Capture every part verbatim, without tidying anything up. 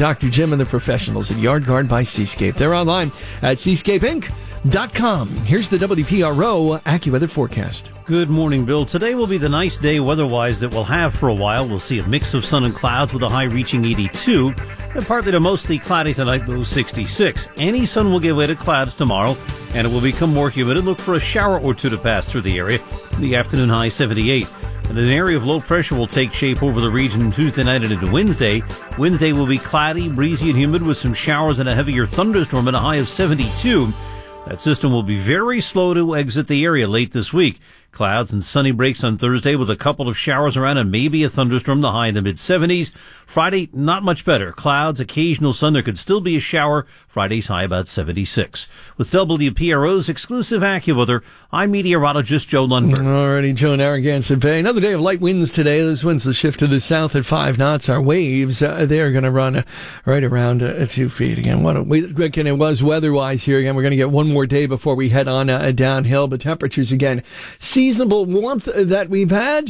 Doctor Jim and the professionals at Yard Guard by Seascape. They're online at seascape inc dot com. Here's the W P R O AccuWeather forecast. Good morning, Bill. Today will be the nice day weather-wise that we'll have for a while. We'll see a mix of sun and clouds with a high reaching eighty-two. And partly to mostly cloudy tonight, low sixty-six. Any sun will give way to clouds tomorrow, and it will become more humid. And look for a shower or two to pass through the area. The afternoon high seventy-eight. And an area of low pressure will take shape over the region Tuesday night and into Wednesday. Wednesday will be cloudy, breezy, and humid with some showers and a heavier thunderstorm and a high of seventy-two. That system will be very slow to exit the area late this week. Clouds and sunny breaks on Thursday with a couple of showers around and maybe a thunderstorm, the high in the mid-seventies. Friday, not much better. Clouds, occasional sun. There could still be a shower. Friday's high about seventy-six. With W P R O's exclusive AccuWeather, I'm meteorologist Joe Lundberg. Alrighty, Joe Narragansett Bay. Another day of light winds today. Those winds will shift to the south at five knots. Our waves, uh, they are going to run uh, right around uh, two feet. Again, what a week it was weather-wise here. Again, we're going to get one more day before we head on uh, downhill. But temperatures, again, seasonable warmth that we've had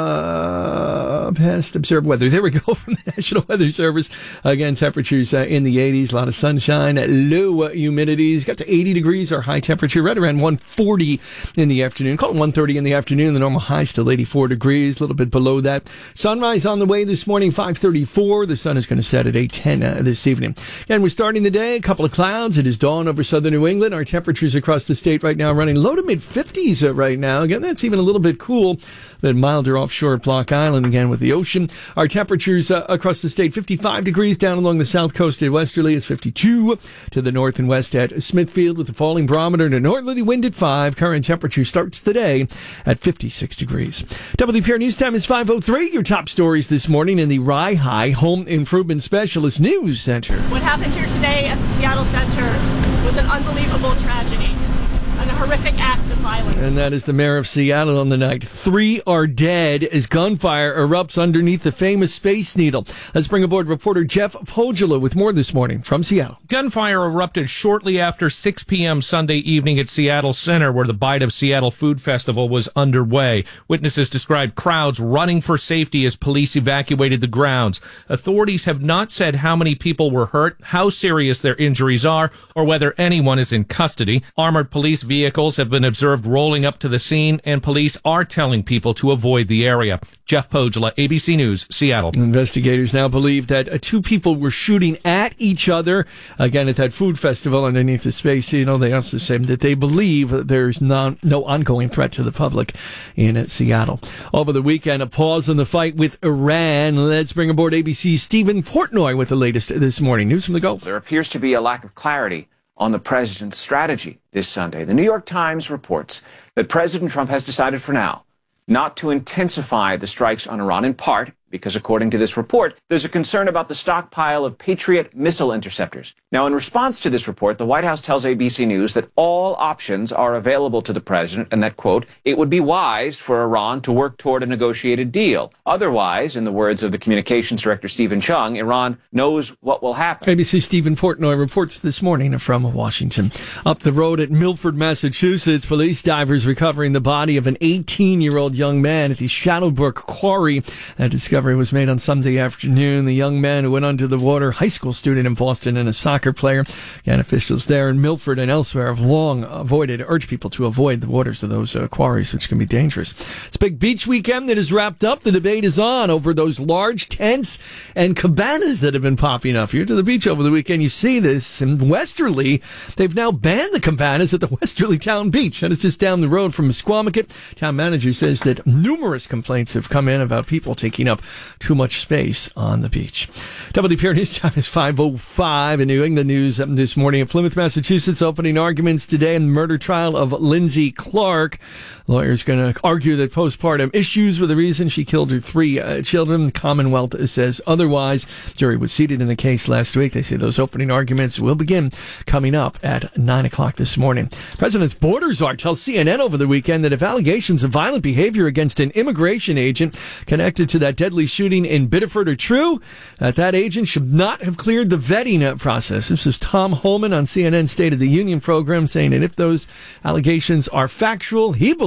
uh, past observed weather. There we go from the National Weather Service. Again, temperatures uh, in the eighties, a lot of sunshine, low humidities, got to eighty degrees, our high temperature, right around one forty in the afternoon. Call it one thirty in the afternoon. The normal high still eighty-four degrees, a little bit below that. Sunrise on the way this morning, five thirty-four. The sun is going to set at eight ten uh, this evening. And we're starting the day, a couple of clouds. It is dawn over southern New England. Our temperatures across the state right now running low to mid fifties uh, right now. Again, that's even a little bit cool, but milder offshore at Block Island again with the ocean. Our temperatures uh, across the state, fifty-five degrees down along the south coast at Westerly. It's fifty-two to the north and west at Smithfield with a falling barometer and a northerly wind at five. Current temperature starts the day at fifty-six degrees. W P R News Time is five oh three. Your top stories this morning in the Rye High Home Improvement Specialist News Center. What happened here today at the Seattle Center was an unbelievable tragedy. A horrific act of violence. And that is the mayor of Seattle on the night. Three are dead as gunfire erupts underneath the famous Space Needle. Let's bring aboard reporter Jeff Pogula with more this morning from Seattle. Gunfire erupted shortly after six p.m. Sunday evening at Seattle Center, where the Bite of Seattle Food Festival was underway. Witnesses described crowds running for safety as police evacuated the grounds. Authorities have not said how many people were hurt, how serious their injuries are, or whether anyone is in custody. Armored police vehicles have been observed rolling up to the scene, and police are telling people to avoid the area. Jeff Pogula, A B C News, Seattle. Investigators now believe that uh, two people were shooting at each other, again, at that food festival underneath the Space Needle. They also say that they believe that there's non, no ongoing threat to the public in uh, Seattle. Over the weekend, a pause in the fight with Iran. Let's bring aboard A B C's Stephen Portnoy with the latest this morning. News from the Gulf. There appears to be a lack of clarity on the president's strategy this Sunday. The New York Times reports that President Trump has decided for now not to intensify the strikes on Iran, in part because, according to this report, there's a concern about the stockpile of Patriot missile interceptors. Now, in response to this report, the White House tells A B C News that all options are available to the president and that, quote, it would be wise for Iran to work toward a negotiated deal. Otherwise, in the words of the communications director Stephen Chung, Iran knows what will happen. A B C Stephen Portnoy reports this morning from Washington. Up the road at Milford, Massachusetts, police divers recovering the body of an eighteen-year-old young man at the Shadowbrook Quarry. That discovery was made on Sunday afternoon. The young man who went under the water, high school student in Boston and a soccer player. Again, officials there in Milford and elsewhere have long avoided, urged people to avoid the waters of those uh, quarries, which can be dangerous. It's a big beach weekend that is wrapped up. The debate is on over those large tents and cabanas that have been popping up. Here to the beach over the weekend, you see this. In Westerly, they've now banned the cabanas at the Westerly Town Beach. And it's just down the road from Squamicut. Town manager says that numerous complaints have come in about people taking up too much space on the beach. W P R News Time is five oh five in New England News this morning. In Plymouth, Massachusetts, opening arguments today in the murder trial of Lindsay Clark. Lawyers going to argue that postpartum issues were the reason she killed her three uh, children. The Commonwealth says otherwise. Jury was seated in the case last week. They say those opening arguments will begin coming up at nine o'clock this morning. President's border czar tells C N N over the weekend that if allegations of violent behavior against an immigration agent connected to that deadly shooting in Biddeford are true, that that agent should not have cleared the vetting process. This is Tom Holman on C N N State of the Union program saying that if those allegations are factual, he believes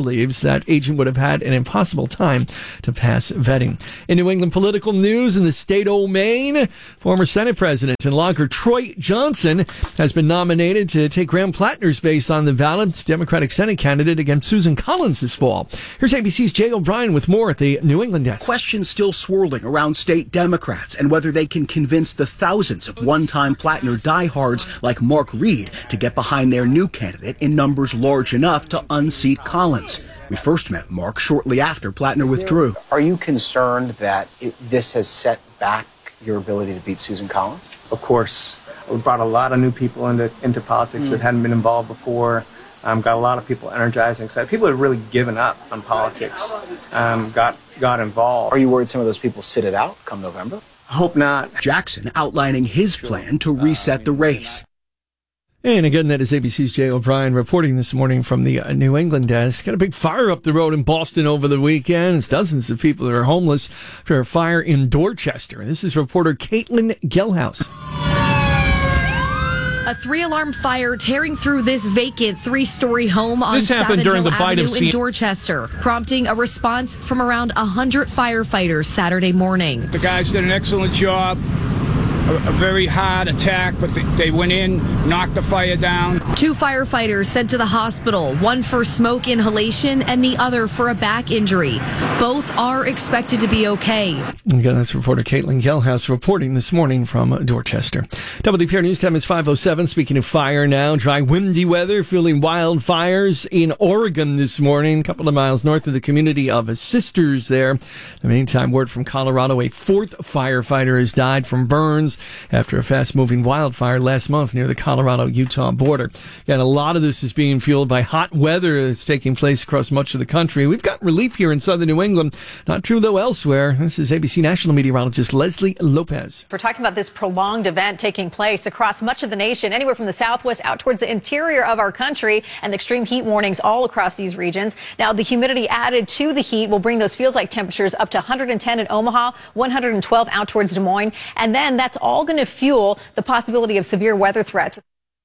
believes that agent would have had an impossible time to pass vetting. In New England political news, in the state o' Maine, former Senate President and logger Troy Johnson has been nominated to take Graham Plattner's base on the ballot, Democratic Senate candidate against Susan Collins this fall. Here's A B C's Jay O'Brien with more at the New England desk. Questions still swirling around state Democrats and whether they can convince the thousands of one-time Plattner diehards like Mark Reed to get behind their new candidate in numbers large enough to unseat Collins. We first met Mark shortly after Plattner withdrew. Are you concerned that it, this has set back your ability to beat Susan Collins? Of course. We brought a lot of new people into, into politics mm. that hadn't been involved before. Um, got a lot of people energized and excited. People had really given up on politics, um, got, got involved. Are you worried some of those people sit it out come November? Hope not. Jackson outlining his plan to reset the race. And again, that is A B C's Jay O'Brien reporting this morning from the uh, New England desk. Got a big fire up the road in Boston over the weekend. Dozens of people are homeless after a fire in Dorchester. This is reporter Caitlin Gelhaus. A three-alarm fire tearing through this vacant three-story home on this happened Savin during Hill the bite Avenue of in Dorchester, prompting a response from around one hundred firefighters Saturday morning. The guys did an excellent job. A, a very hard attack, but they, they went in, knocked the fire down. Two firefighters sent to the hospital, one for smoke inhalation and the other for a back injury. Both are expected to be okay. Again, that's reporter Caitlin Gelhaus reporting this morning from Dorchester. W P R News time is five oh seven. Speaking of fire now, dry, windy weather, fueling wildfires in Oregon this morning, a couple of miles north of the community of Sisters there. In the meantime, word from Colorado, a fourth firefighter has died from burns after a fast-moving wildfire last month near the Colorado-Utah border. Again, a lot of this is being fueled by hot weather that's taking place across much of the country. We've got relief here in southern New England. Not true, though, elsewhere. This is A B C national meteorologist Leslie Lopez. We're talking about this prolonged event taking place across much of the nation, anywhere from the southwest out towards the interior of our country, and the extreme heat warnings all across these regions. Now, the humidity added to the heat will bring those feels-like temperatures up to one hundred ten in Omaha, one hundred twelve out towards Des Moines, and then that's all going to fuel the possibility of severe weather threats.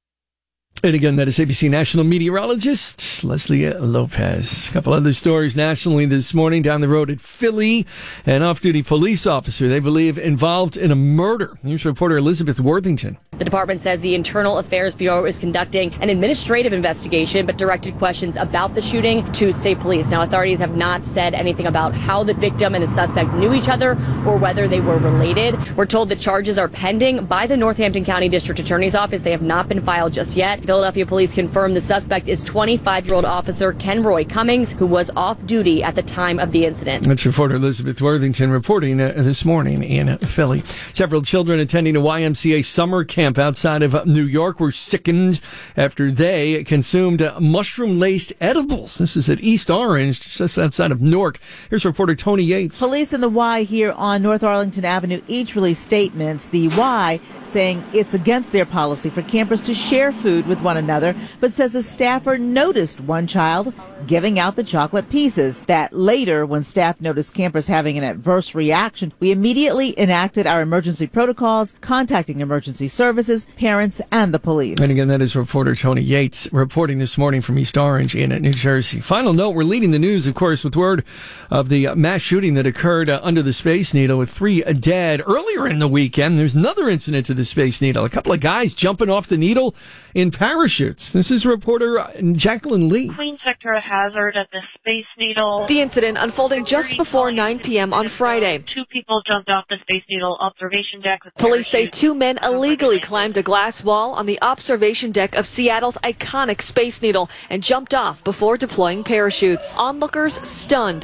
And again, that is A B C national meteorologist Leslie Lopez. A couple other stories nationally this morning. Down the road at Philly, an off-duty police officer they believe involved in a murder. News reporter Elizabeth Worthington. The department says the Internal Affairs Bureau is conducting an administrative investigation, but directed questions about the shooting to state police. Now, authorities have not said anything about how the victim and the suspect knew each other or whether they were related. We're told that charges are pending by the Northampton County District Attorney's Office. They have not been filed just yet. Philadelphia police confirmed the suspect is twenty-five-year-old officer Ken Roy Cummings, who was off duty at the time of the incident. That's reporter Elizabeth Worthington reporting uh, this morning in Philly. Several children attending a Y M C A summer camp outside of New York were sickened after they consumed uh, mushroom-laced edibles. This is at East Orange, just outside of Newark. Here's reporter Tony Yates. Police and the Y here on North Arlington Avenue each released statements. The Y saying it's against their policy for campers to share food with one another, but says a staffer noticed one child giving out the chocolate pieces. That later, when staff noticed campers having an adverse reaction, we immediately enacted our emergency protocols, contacting emergency services, parents, and the police. And again, that is reporter Tony Yates reporting this morning from East Orange in New Jersey. Final note, we're leading the news, of course, with word of the mass shooting that occurred uh, under the Space Needle with three dead. Earlier in the weekend, there's another incident to the Space Needle. A couple of guys jumping off the needle in parachutes. This is reporter Jacqueline Lee. Queen sector hazard at the Space Needle. The incident unfolding just before nine p.m. on Friday. Two people jumped off the Space Needle observation deck. Police say two men illegally climbed a glass wall on the observation deck of Seattle's iconic Space Needle and jumped off before deploying parachutes. Onlookers stunned.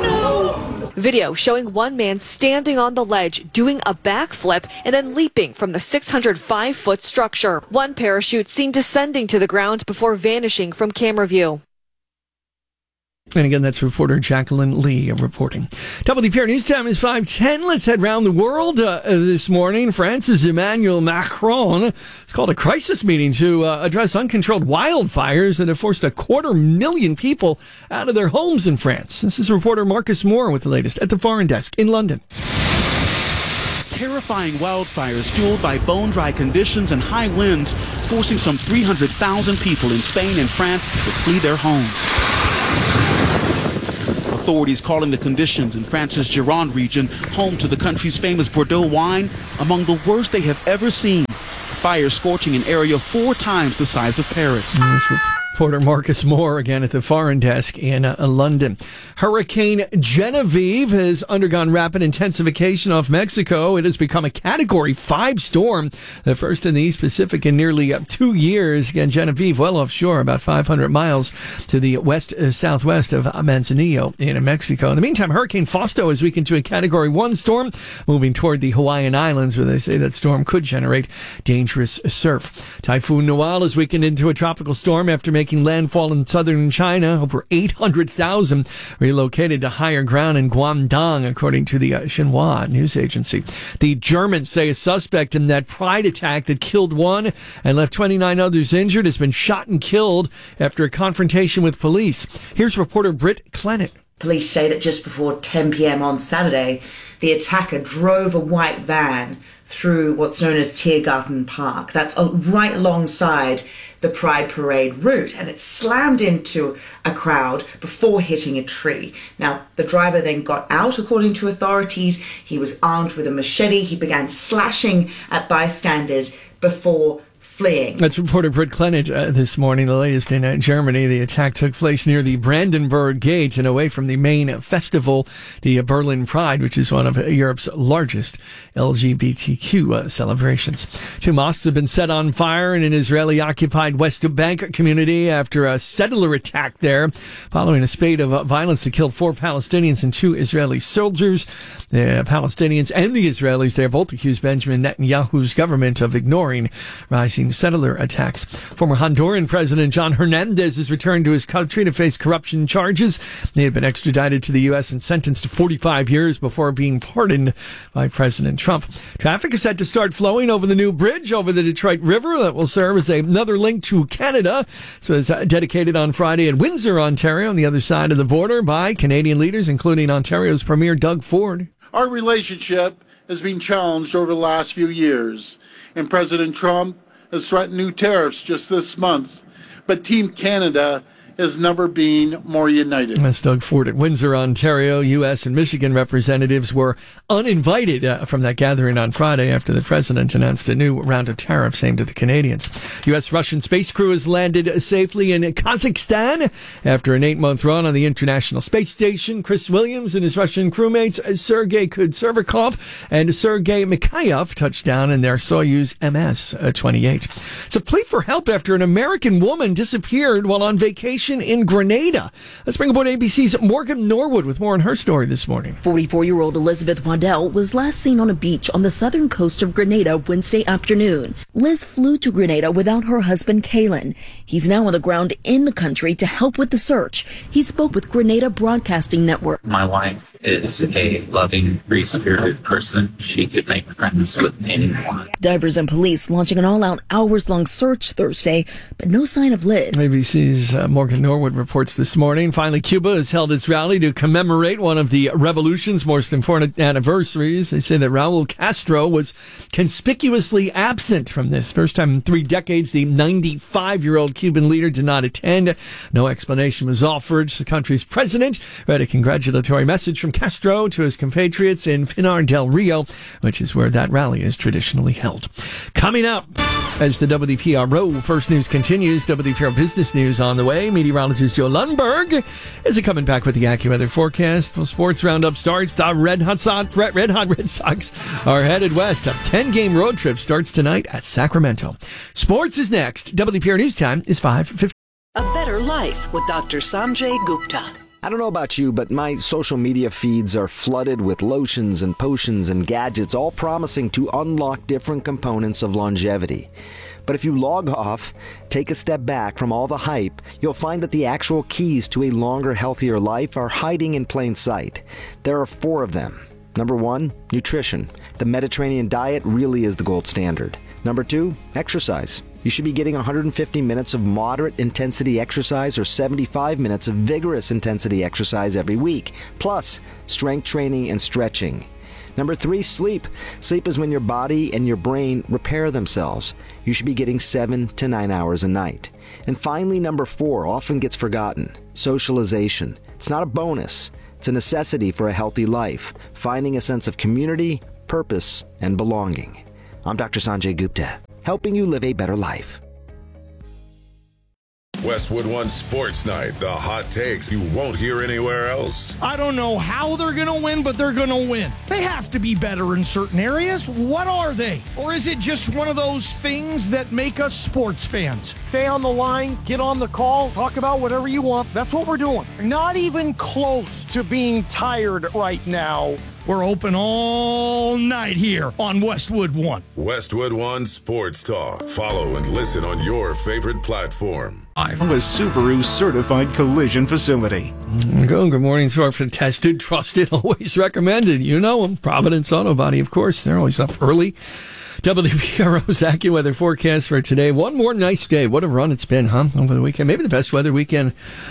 No! Video showing one man standing on the ledge doing a backflip and then leaping from the six hundred five foot structure. One parachute seen descending to the ground before vanishing from camera view. And again, that's reporter Jacqueline Lee reporting. W P R News time is five ten. Let's head around the world uh, this morning. France's Emmanuel Macron has called a crisis meeting to uh, address uncontrolled wildfires that have forced a quarter million people out of their homes in France. This is reporter Marcus Moore with the latest at the Foreign Desk in London. Terrifying wildfires fueled by bone-dry conditions and high winds, forcing some three hundred thousand people in Spain and France to flee their homes. authorities calling the conditions in France's Gironde region, home to the country's famous Bordeaux wine, among the worst they have ever seen. Fire scorching an area four times the size of Paris. Reporter Marcus Moore again at the foreign desk in uh, London. Hurricane Genevieve has undergone rapid intensification off Mexico. It has become a Category five storm, the first in the East Pacific in nearly uh, two years. Again, Genevieve well offshore, about five hundred miles to the west uh, southwest of Manzanillo in Mexico. In the meantime, Hurricane Fausto has weakened to a Category one storm, moving toward the Hawaiian Islands, where they say that storm could generate dangerous surf. Typhoon Noel has weakened into a tropical storm after making landfall in southern China. Over eight hundred thousand relocated to higher ground in Guangdong, according to the uh, Xinhua news agency. The Germans say a suspect in that Pride attack that killed one and left twenty-nine others injured has been shot and killed after a confrontation with police. Here's reporter Britt Clennett. Police say that just before ten p.m. on Saturday, the attacker drove a white van through what's known as Tiergarten Park. That's right alongside the Pride Parade route, and it slammed into a crowd before hitting a tree. Now, the driver then got out, according to authorities. He was armed with a machete. He began slashing at bystanders before fleeing. That's reporter Britt Clennett uh, this morning. The latest in uh, Germany. The attack took place near the Brandenburg Gate and away from the main festival, the uh, Berlin Pride, which is one of Europe's largest L G B T Q uh, celebrations. Two mosques have been set on fire in an Israeli-occupied West Bank community after a settler attack there, following a spate of uh, violence that killed four Palestinians and two Israeli soldiers. The Palestinians and the Israelis there both accused Benjamin Netanyahu's government of ignoring rising settler attacks. Former Honduran President John Hernandez has returned to his country to face corruption charges. He had been extradited to the U S and sentenced to forty-five years before being pardoned by President Trump. Traffic is set to start flowing over the new bridge over the Detroit River that will serve as another link to Canada. So it's dedicated on Friday at Windsor, Ontario, on the other side of the border by Canadian leaders, including Ontario's Premier Doug Ford. Our relationship has been challenged over the last few years, and President Trump has threatened new tariffs just this month, but Team Canada has never been more united. That's Doug Ford at Windsor, Ontario. U S and Michigan representatives were uninvited uh, from that gathering on Friday after the president announced a new round of tariffs aimed at the Canadians. U S-Russian space crew has landed safely in Kazakhstan after an eight-month run on the International Space Station. Chris Williams and his Russian crewmates Sergei Kudservikov and Sergei Mikhailov touched down in their Soyuz M S twenty-eight. It's a plea for help after an American woman disappeared while on vacation in Grenada. Let's bring aboard A B C's Morgan Norwood with more on her story this morning. forty-four-year-old Elizabeth Waddell was last seen on a beach on the southern coast of Grenada Wednesday afternoon. Liz flew to Grenada without her husband, Kalen. He's now on the ground in the country to help with the search. He spoke with Grenada Broadcasting Network. My wife is a loving, free-spirited person. She could make friends with anyone. Divers and police launching an all-out hours-long search Thursday, but no sign of Liz. A B C's uh, Morgan Norwood reports this morning. Finally, Cuba has held its rally to commemorate one of the revolution's most important anniversaries. They say that Raul Castro was conspicuously absent from this. First time in three decades, the ninety-five-year-old Cuban leader did not attend. No explanation was offered. The country's president read a congratulatory message from Castro to his compatriots in Pinar del Rio, which is where that rally is traditionally held. Coming up, as the W P R O First News continues, W P R Business News on the way. Meteorologist Joe Lundberg is coming back with the AccuWeather forecast. Well, sports roundup starts. The Red Hot, Red Hot Red Sox are headed west. A ten-game road trip starts tonight at Sacramento. Sports is next. W P R News Time is five fifty. A better life with Doctor Sanjay Gupta. I don't know about you, but my social media feeds are flooded with lotions and potions and gadgets, all promising to unlock different components of longevity. But if you log off, take a step back from all the hype, you'll find that the actual keys to a longer, healthier life are hiding in plain sight. There are four of them. Number one, nutrition. The Mediterranean diet really is the gold standard. Number two, exercise. You should be getting one hundred fifty minutes of moderate intensity exercise or seventy-five minutes of vigorous intensity exercise every week, plus strength training and stretching. Number three, sleep. Sleep is when your body and your brain repair themselves. You should be getting seven to nine hours a night. And finally, number four, often gets forgotten, socialization. It's not a bonus. It's It's a necessity for a healthy life, finding a sense of community, purpose, and belonging. I'm Doctor Sanjay Gupta, helping you live a better life. Westwood One Sports Night, the hot takes you won't hear anywhere else. I don't know how they're going to win, but they're going to win. They have to be better in certain areas. What are they? Or is it just one of those things that make us sports fans? Stay on the line, get on the call, talk about whatever you want. That's what we're doing. Not even close to being tired right now. We're open all night here on Westwood One. Westwood One Sports Talk. Follow and listen on your favorite platform. From the Subaru Certified Collision Facility. Go. Good morning to our tested, trusted, always recommended. You know them. Providence Auto Body, of course. They're always up early. W P R O's AccuWeather forecast for today. One more nice day. What a run it's been, huh? Over the weekend. Maybe the best weather weekend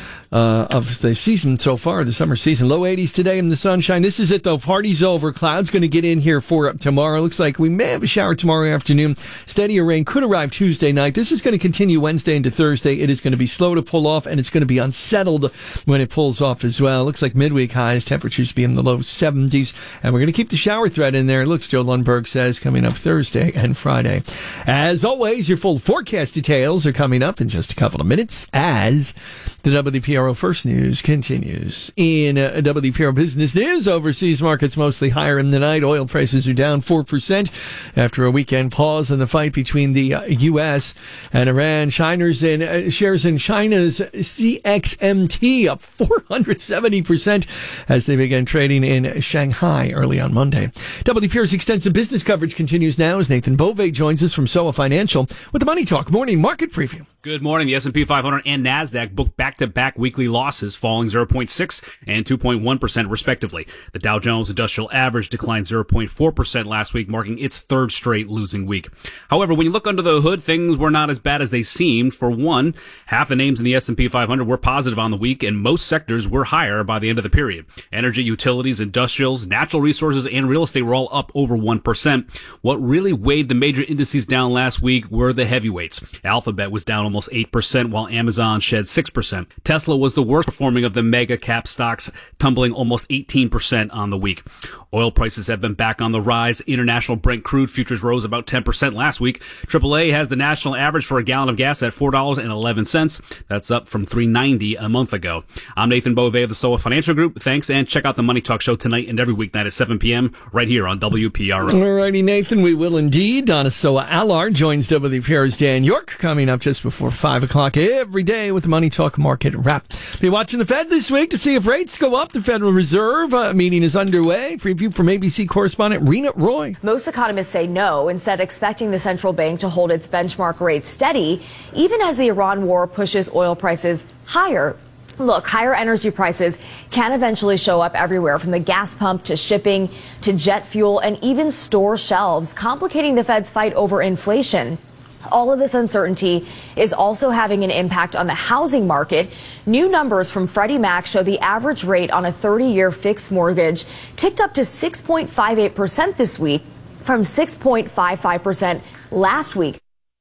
Uh, of the season so far, the summer season. Low eighties today in the sunshine. This is it, though. Party's over. Clouds going to get in here for tomorrow. Looks like we may have a shower tomorrow afternoon. Steadier rain could arrive Tuesday night. This is going to continue Wednesday into Thursday. It is going to be slow to pull off, and it's going to be unsettled when it pulls off as well. Looks like midweek highs, temperatures be in the low seventies, and we're going to keep the shower threat in there. It looks, Joe Lundberg says, coming up Thursday and Friday. As always, your full forecast details are coming up in just a couple of minutes as the W P R O First News continues. In uh, W P R O Business News, overseas markets mostly higher in the night. Oil prices are down four percent after a weekend pause in the fight between the uh, U S and Iran. Shiners in, uh, shares in China's C X M T up four hundred seventy percent as they began trading in Shanghai early on Monday. W P R's extensive business coverage continues now as Nathan Bove joins us from S O A Financial with the Money Talk Morning Market Preview. Good morning. The S and P five hundred and NASDAQ booked back-to-back weekly losses, falling zero point six and two point one percent respectively. The Dow Jones Industrial Average declined zero point four percent last week, marking its third straight losing week. However, when you look under the hood, things were not as bad as they seemed. For one, half the names in the S and P five hundred were positive on the week, and most sectors were higher by the end of the period. Energy, utilities, industrials, natural resources, and real estate were all up over one percent. What really weighed the major indices down last week were the heavyweights. Alphabet was down almost eight percent, while Amazon shed six percent. Tesla was the worst performing of the mega cap stocks, tumbling almost eighteen percent on the week. Oil prices have been back on the rise. International Brent crude futures rose about ten percent last week. triple A has the national average for a gallon of gas at four dollars and eleven cents. That's up from three dollars and ninety cents a month ago. I'm Nathan Bove of the S O A Financial Group. Thanks, and check out the Money Talk Show tonight and every weeknight at seven p.m. right here on W P R O. All righty, Nathan, we will indeed. Donna Soa Allard joins W P R's Dan York coming up just before five o'clock every day with the Money Talk Market Wrap. Be watching the Fed this week to see if rates go up. The Federal Reserve uh, meeting is underway. Preview from A B C correspondent Rena Roy. Most economists say no, instead expecting the central bank to hold its benchmark rate steady, even as the Iran war pushes oil prices higher. Look, higher energy prices can eventually show up everywhere, from the gas pump to shipping to jet fuel and even store shelves, complicating the Fed's fight over inflation. All of this uncertainty is also having an impact on the housing market. New numbers from Freddie Mac show the average rate on a thirty-year fixed mortgage ticked up to six point five eight percent this week from six point five five percent last week.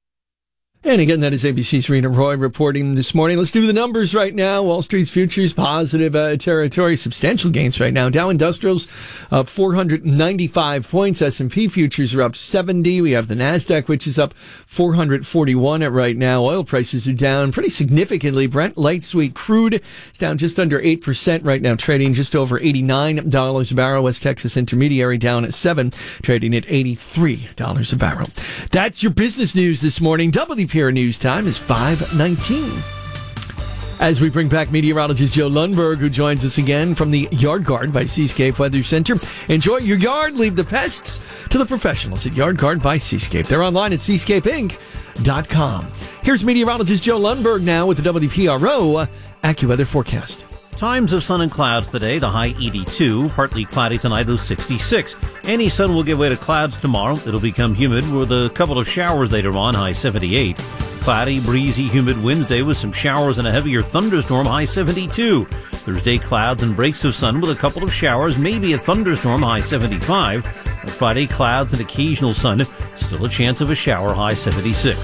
And again, that is A B C's Rena Roy reporting this morning. Let's do the numbers right now. Wall Street's futures, positive uh, territory, substantial gains right now. Dow Industrials up four hundred ninety-five points. S and P futures are up seventy. We have the NASDAQ, which is up four hundred forty-one at right now. Oil prices are down pretty significantly. Brent light sweet crude is down just under eight percent right now, trading just over eighty-nine dollars a barrel. West Texas Intermediary down at seven, trading at eighty-three dollars a barrel. That's your business news this morning. W P R News time is five nineteen. As we bring back meteorologist Joe Lundberg, who joins us again from the Yard Guard by Seascape Weather Center. Enjoy your yard. Leave the pests to the professionals at Yard Guard by Seascape. They're online at seascape inc dot com. Here's meteorologist Joe Lundberg now with the W P R O AccuWeather forecast. Times of sun and clouds today, the high eighty-two, partly cloudy tonight, low sixty-six. Any sun will give way to clouds tomorrow. It'll become humid with a couple of showers later on, high seventy-eight. Cloudy, breezy, humid Wednesday with some showers and a heavier thunderstorm, high seventy-two. Thursday, clouds and breaks of sun with a couple of showers, maybe a thunderstorm, high seventy-five. On Friday, clouds and occasional sun, still a chance of a shower, high seventy-six.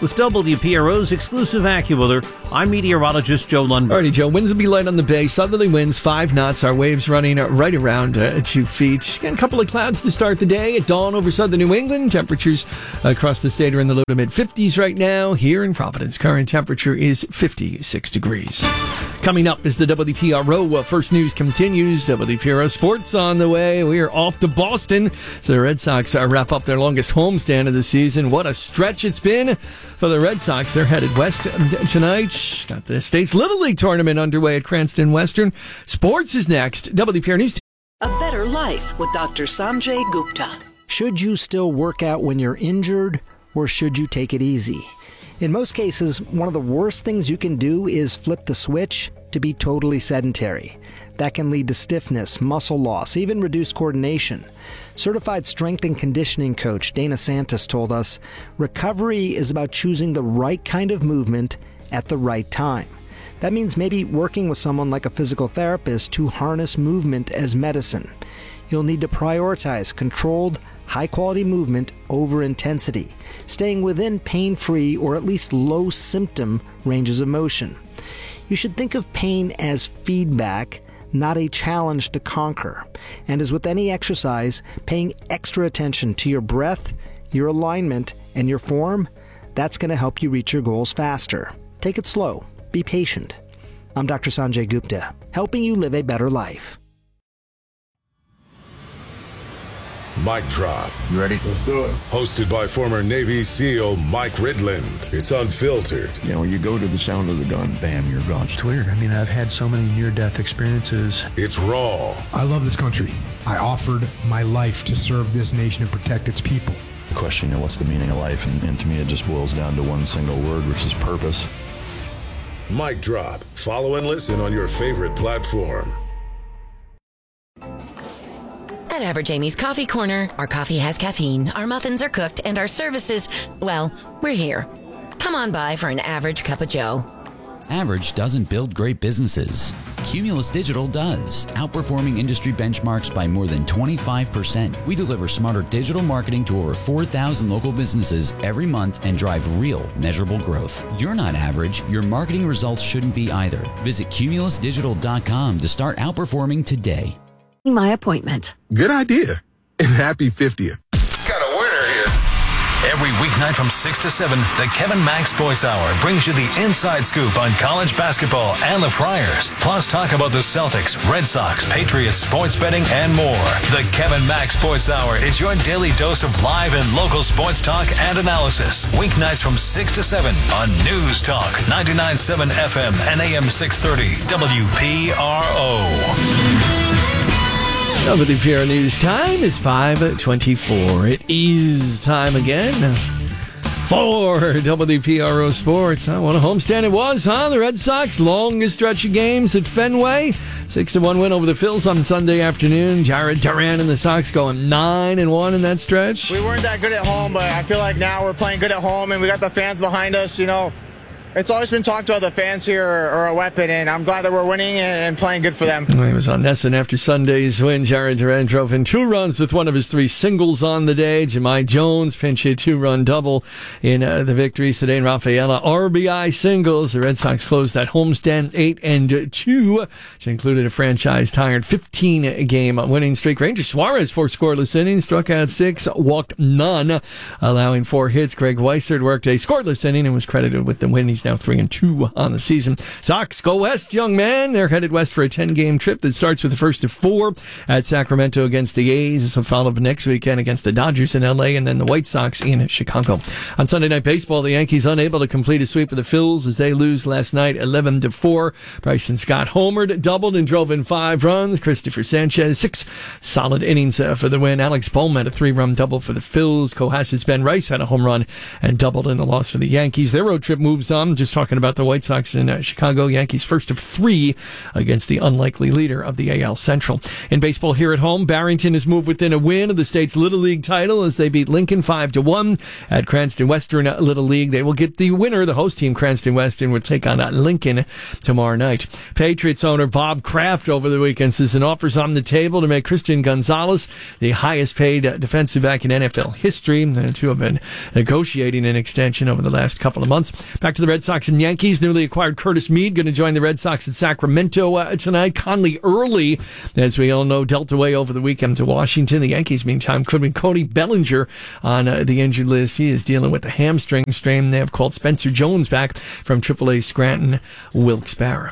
With W P R O's exclusive AccuWeather, I'm meteorologist Joe Lundberg. Alrighty, Joe. Winds will be light on the bay. Southerly winds, five knots. Our waves running right around uh, two feet. Again, a couple of clouds to start the day. At dawn over southern New England. Temperatures across the state are in the low to mid fifties right now. Here in Providence, current temperature is fifty-six degrees. Coming up as the W P R O First News continues. W P R O Sports on the way. We are off to Boston. So the Red Sox uh, wrap up their longest homestand of the season. What a stretch it's been for the Red Sox. They're headed west tonight. Got the State's Little League tournament underway at Cranston Western. Sports is next. W P R News. A better life with Doctor Sanjay Gupta. Should you still work out when you're injured, or should you take it easy? In most cases, one of the worst things you can do is flip the switch to be totally sedentary. That can lead to stiffness, muscle loss, even reduced coordination. Certified strength and conditioning coach Dana Santos told us, recovery is about choosing the right kind of movement at the right time. That means maybe working with someone like a physical therapist to harness movement as medicine. You'll need to prioritize controlled, high-quality movement over intensity, staying within pain-free or at least low-symptom ranges of motion. You should think of pain as feedback, not a challenge to conquer. And as with any exercise, paying extra attention to your breath, your alignment, and your form, that's going to help you reach your goals faster. Take it slow. Be patient. I'm Doctor Sanjay Gupta, helping you live a better life. Mic Drop. You ready? Let's do it. Hosted by former Navy SEAL Mike Ridland. It's unfiltered. You know, you go to the sound of the gun, bam, you're gone. It's weird. I mean, I've had so many near-death experiences. It's raw. I love this country. I offered my life to serve this nation and protect its people. The question, you know, what's the meaning of life? And, and to me, it just boils down to one single word, which is purpose. Mic Drop. Follow and listen on your favorite platform. At Average Amy's Coffee Corner, our coffee has caffeine, our muffins are cooked, and our services, well, we're here. Come on by for an average cup of joe. Average doesn't build great businesses. Cumulus Digital does, outperforming industry benchmarks by more than twenty-five percent. We deliver smarter digital marketing to over four thousand local businesses every month and drive real, measurable growth. You're not average. Your marketing results shouldn't be either. Visit cumulus digital dot com to start outperforming today. My appointment. Good idea. And happy fiftieth. Got a winner here. Every weeknight from six to seven, the Kevin Mack Sports Hour brings you the inside scoop on college basketball and the Friars. Plus talk about the Celtics, Red Sox, Patriots, sports betting, and more. The Kevin Mack Sports Hour is your daily dose of live and local sports talk and analysis. Weeknights from six to seven on News Talk, ninety-nine point seven F M and A M six thirty W P R O. W P R News time is five twenty-four. It is time again for W P R O Sports. Huh? What a homestand it was, huh? The Red Sox, longest stretch of games at Fenway. six to one win over the Phils on Sunday afternoon. Jared Duran and the Sox going nine and one in that stretch. We weren't that good at home, but I feel like now we're playing good at home, and we got the fans behind us, you know. It's always been talked about the fans here are a weapon, and I'm glad that we're winning and playing good for them. He was on Nesson after Sunday's win. Jared Duran drove in two runs with one of his three singles on the day. Jahmai Jones pinch hit two-run double in uh, the victory. Today, Rafaela R B I singles. The Red Sox closed that homestand eight and two, which included a franchise-tired fifteen-game winning streak. Ranger Suarez, four scoreless innings, struck out six, walked none, allowing four hits. Greg Weissert worked a scoreless inning and was credited with the win. He's now three and two on the season. Sox go west, young man. They're headed west for a ten-game trip that starts with the first of four at Sacramento against the A's. This will follow up next weekend against the Dodgers in L A and then the White Sox in Chicago. On Sunday Night Baseball, the Yankees unable to complete a sweep of the Phils as they lose last night eleven to four. Bryson Scott homered, doubled, and drove in five runs. Christopher Sanchez, six solid innings uh, for the win. Alex Bohm had a three-run double for the Phils. Cohasset's Ben Rice had a home run and doubled in the loss for the Yankees. Their road trip moves on. I'm just talking about the White Sox in uh, Chicago. Yankees first of three against the unlikely leader of the A L Central. In baseball here at home, Barrington has moved within a win of the state's Little League title as they beat Lincoln five to one at Cranston Western Little League. They will get the winner. The host team, Cranston Western, will take on Lincoln tomorrow night. Patriots owner Bob Kraft over the weekend says an offer's on the table to make Christian Gonzalez the highest paid uh, defensive back in N F L history. The two have been negotiating an extension over the last couple of months. Back to the Red Sox and Yankees. Newly acquired Curtis Mead going to join the Red Sox in Sacramento uh, tonight. Conley Early, as we all know, dealt away over the weekend to Washington. The Yankees, meantime, could be Cody Bellinger on uh, the injured list. He is dealing with a hamstring strain. They have called Spencer Jones back from triple A Scranton Wilkes-Barre.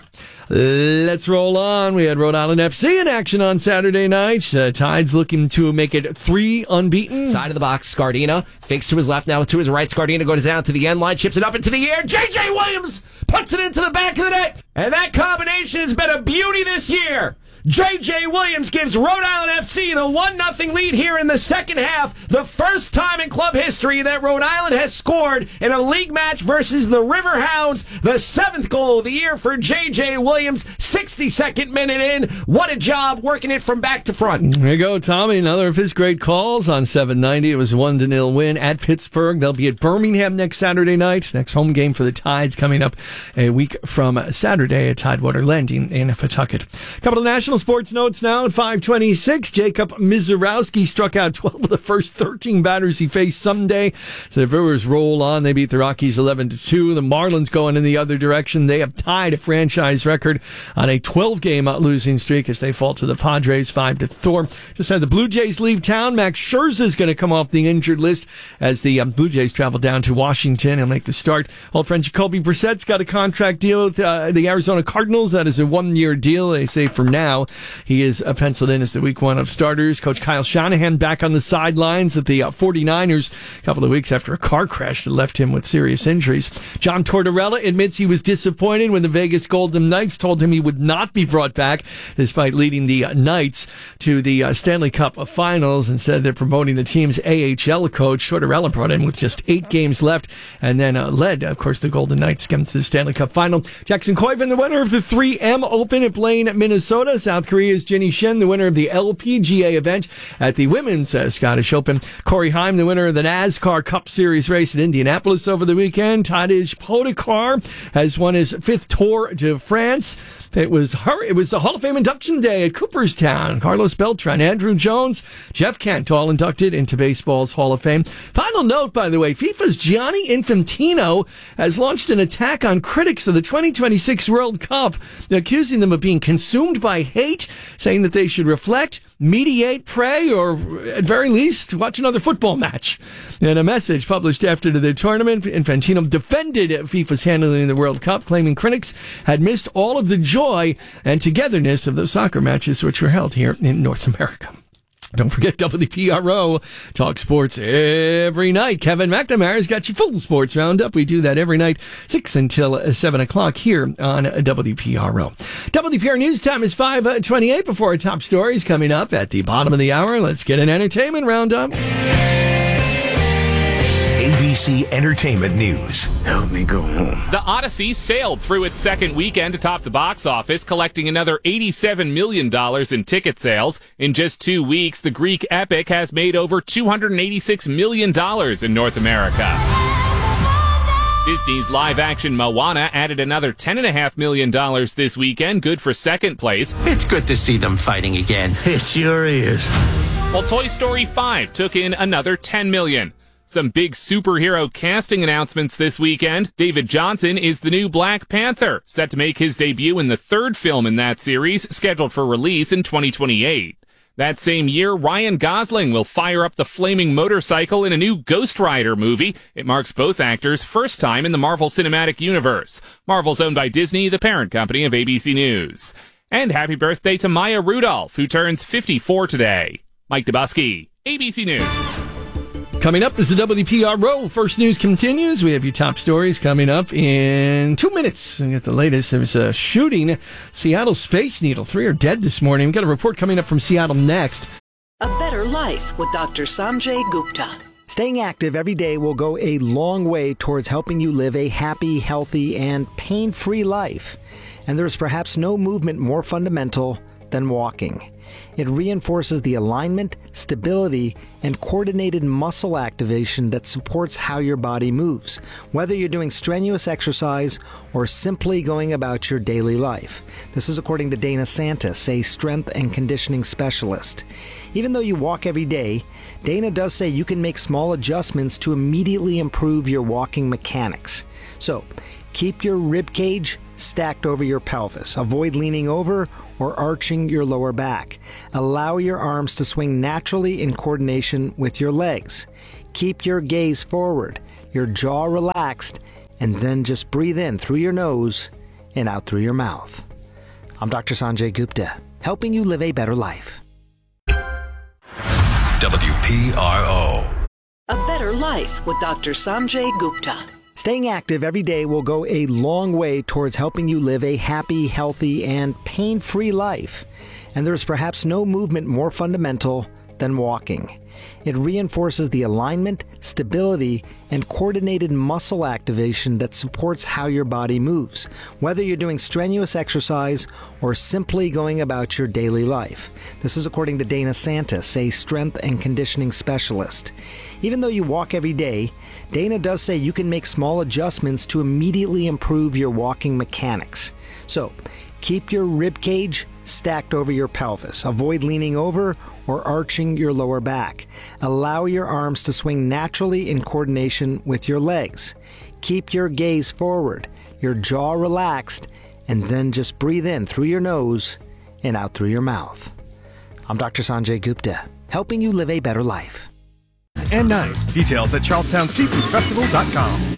Let's roll on. We had Rhode Island F C in action on Saturday night. Uh, Tides looking to make it three unbeaten. Side of the box, Scardina fakes to his left, now to his right. Scardina goes down to the end line, chips it up into the air. J J. Williams puts it into the back of the net. And that combination has been a beauty this year. J J. Williams gives Rhode Island F C the one nothing lead here in the second half. The first time in club history that Rhode Island has scored in a league match versus the Riverhounds. The seventh goal of the year for J J. Williams. sixty-second minute in. What a job working it from back to front. There you go, Tommy. Another of his great calls on seven ninety. It was a one to nil win at Pittsburgh. They'll be at Birmingham next Saturday night. Next home game for the Tides coming up a week from Saturday at Tidewater Landing in Pawtucket. A couple of national sports notes now at five twenty-six. Jacob Mizorowski struck out twelve of the first thirteen batters he faced Sunday. So the Brewers roll on. They beat the Rockies eleven to two. The Marlins going in the other direction. They have tied a franchise record on a twelve game losing streak as they fall to the Padres five to four. Just had the Blue Jays leave town. Max Scherzer is going to come off the injured list as the um, Blue Jays travel down to Washington and make the start. Old friend Jacoby Brissett's got a contract deal with uh, the Arizona Cardinals. That is a one year deal. They say for now he is uh, penciled in as the week one of starters. Coach Kyle Shanahan back on the sidelines at the uh, forty-niners a couple of weeks after a car crash that left him with serious injuries. John Tortorella admits he was disappointed when the Vegas Golden Knights told him he would not be brought back despite leading the uh, Knights to the uh, Stanley Cup finals. Instead, they're promoting the team's A H L coach. Tortorella brought in with just eight games left and then uh, led, of course, the Golden Knights to the Stanley Cup final. Jackson Koivu, the winner of the three M Open at Blaine, Minnesota. South Korea's Jenny Shen, the winner of the L P G A event at the Women's uh, Scottish Open. Corey Heim, the winner of the NASCAR Cup Series race in Indianapolis over the weekend. Tadej Pogacar has won his fifth Tour de France. It was her, it was the Hall of Fame induction day at Cooperstown. Carlos Beltran, Andrew Jones, Jeff Kent, all inducted into baseball's Hall of Fame. Final note, by the way, FIFA's Gianni Infantino has launched an attack on critics of the twenty twenty-six World Cup, accusing them of being consumed by hate, saying that they should reflect, mediate, pray, or at very least watch another football match. In a message published after the tournament, Infantino defended FIFA's handling of the World Cup, claiming critics had missed all of the joy and togetherness of those soccer matches which were held here in North America. Don't forget W P R O, talk sports every night. Kevin McNamara's got your full sports roundup. We do that every night, six until seven o'clock here on W P R O. W P R News time is five twenty-eight before our top stories coming up at the bottom of the hour. Let's get an entertainment roundup. A B C Entertainment News. Help me go home. The Odyssey sailed through its second weekend to top the box office, collecting another eighty-seven million dollars in ticket sales. In just two weeks, the Greek epic has made over two hundred eighty-six million dollars in North America. Disney's live-action Moana added another ten point five million dollars this weekend, good for second place. It's good to see them fighting again. It sure is. While Toy Story five took in another ten million dollars. Some big superhero casting announcements this weekend. David Johnson is the new Black Panther, set to make his debut in the third film in that series, scheduled for release in twenty twenty-eight. That same year, Ryan Gosling will fire up the flaming motorcycle in a new Ghost Rider movie. It marks both actors' first time in the Marvel Cinematic Universe. Marvel's owned by Disney, the parent company of A B C News. And happy birthday to Maya Rudolph, who turns fifty-four today. Mike Dubusky, A B C News. Coming up is the W P R O First News continues. We have your top stories coming up in two minutes. We get the latest. There was a shooting. Seattle Space Needle. Three are dead this morning. We've got a report coming up from Seattle next. A better life with Doctor Sanjay Gupta. Staying active every day will go a long way towards helping you live a happy, healthy, and pain-free life. And there's perhaps no movement more fundamental than walking. It reinforces the alignment, stability, and coordinated muscle activation that supports how your body moves, whether you're doing strenuous exercise or simply going about your daily life. This is according to Dana Santis, a strength and conditioning specialist. Even though you walk every day, Dana does say you can make small adjustments to immediately improve your walking mechanics. So, keep your rib cage stacked over your pelvis. Avoid leaning over or arching your lower back. Allow your arms to swing naturally in coordination with your legs. Keep your gaze forward, your jaw relaxed, and then just breathe in through your nose and out through your mouth. I'm Doctor Sanjay Gupta, helping you live a better life. W P R O. A Better Life with Doctor Sanjay Gupta. Staying active every day will go a long way towards helping you live a happy, healthy, and pain-free life. And there's perhaps no movement more fundamental than walking. It reinforces the alignment, stability, and coordinated muscle activation that supports how your body moves, whether you're doing strenuous exercise or simply going about your daily life. This is according to Dana Santis, a strength and conditioning specialist. Even though you walk every day, Dana does say you can make small adjustments to immediately improve your walking mechanics. So, keep your rib cage stacked over your pelvis. Avoid leaning over or arching your lower back. Allow your arms to swing naturally in coordination with your legs. Keep your gaze forward, your jaw relaxed, and then just breathe in through your nose and out through your mouth. I'm Doctor Sanjay Gupta, helping you live a better life. And nine. Details at charlestown seafood festival dot com.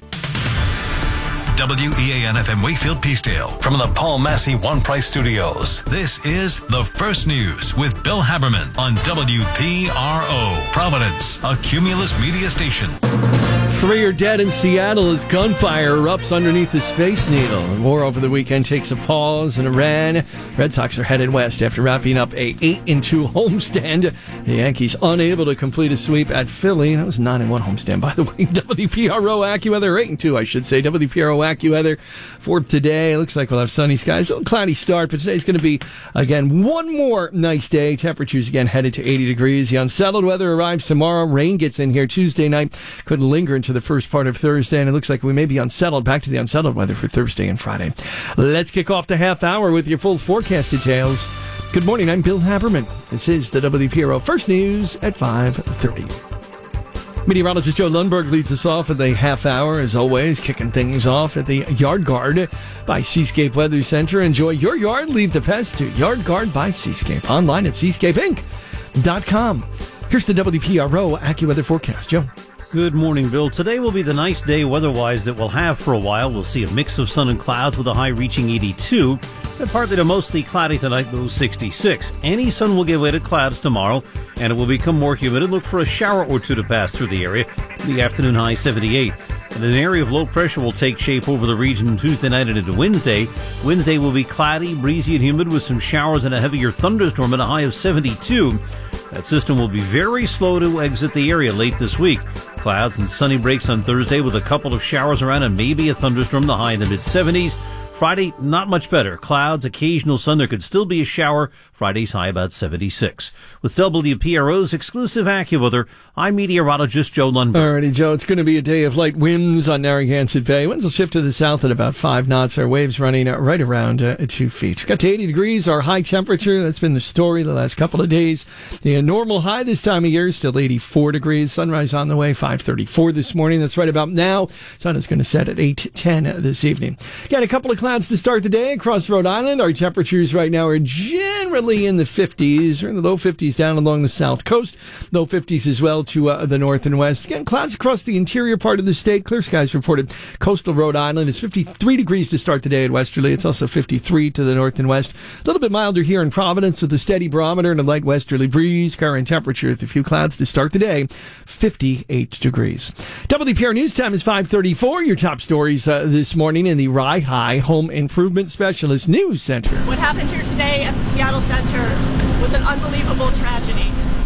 W E A N F M Wakefield Peacedale from the Paul Massey One Price Studios. This is The First News with Bill Haberman on W P R O, Providence, a Cumulus media station. Three are dead in Seattle as gunfire erupts underneath the Space Needle. The war over the weekend takes a pause in Iran. Red Sox are headed west after wrapping up a eight and two homestand. The Yankees unable to complete a sweep at Philly. That was a nine and one homestand, by the way. W P R O AccuWeather, eight and two, I should say. W P R O AccuWeather for today. Looks like we'll have sunny skies. A little cloudy start, but today's going to be, again, one more nice day. Temperatures, again, headed to eighty degrees. The unsettled weather arrives tomorrow. Rain gets in here Tuesday night. Could linger into the first part of Thursday, and it looks like we may be unsettled. Back to the unsettled weather for Thursday and Friday. Let's kick off the half hour with your full forecast details. Good morning, I'm Bill Haberman. This is the W P R O First News at five thirty. Meteorologist Joe Lundberg leads us off at the half hour, as always, kicking things off at the Yard Guard by Seascape Weather Center. Enjoy your yard. Leave the pest to Yard Guard by Seascape. Online at seascape inc dot com. Here's the W P R O AccuWeather forecast. Joe. Good morning, Bill. Today will be the nice day weather-wise that we'll have for a while. We'll see a mix of sun and clouds with a high reaching eighty-two. And partly to mostly cloudy tonight, low sixty-six. Any sun will give way to clouds tomorrow, and it will become more humid. And look for a shower or two to pass through the area. The afternoon high seventy-eight. And an area of low pressure will take shape over the region Tuesday night and into Wednesday. Wednesday will be cloudy, breezy, and humid with some showers and a heavier thunderstorm and a high of seventy-two. That system will be very slow to exit the area late this week. Clouds and sunny breaks on Thursday with a couple of showers around and maybe a thunderstorm, the high in the mid-seventies. Friday, not much better. Clouds, occasional sun. There could still be a shower. Friday's high about seventy-six. With W P R O's exclusive AccuWeather, I'm meteorologist Joe Lundberg. Alrighty, Joe. It's going to be a day of light winds on Narragansett Bay. Winds will shift to the south at about five knots. Our waves running right around uh, two feet. We got to eighty degrees, our high temperature. That's been the story the last couple of days. The normal high this time of year is still eighty-four degrees. Sunrise on the way, five thirty-four this morning. That's right about now. Sun is going to set at eight ten this evening. Got a couple of clouds to start the day across Rhode Island. Our temperatures right now are generally in the fifties, or in the low fifties down along the south coast. Low fifties as well to uh, the north and west. Again, clouds across the interior part of the state. Clear skies reported. Coastal Rhode Island is fifty-three degrees to start the day at Westerly. It's also fifty-three to the north and west. A little bit milder here in Providence with a steady barometer and a light westerly breeze. Current temperature with a few clouds to start the day, fifty-eight degrees. W P R News Time is five thirty-four. Your top stories uh, this morning in the Rye High Home Improvement Specialist News Center. What happened here today at the Seattle Center was an unbelievable tragedy. An